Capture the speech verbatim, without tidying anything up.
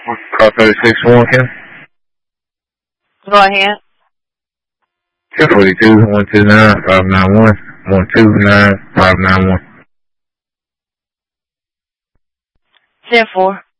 Car thirty-six one, Kim. Go ahead. ten forty-two, one two nine, five nine one, one two nine, five nine one. ten four.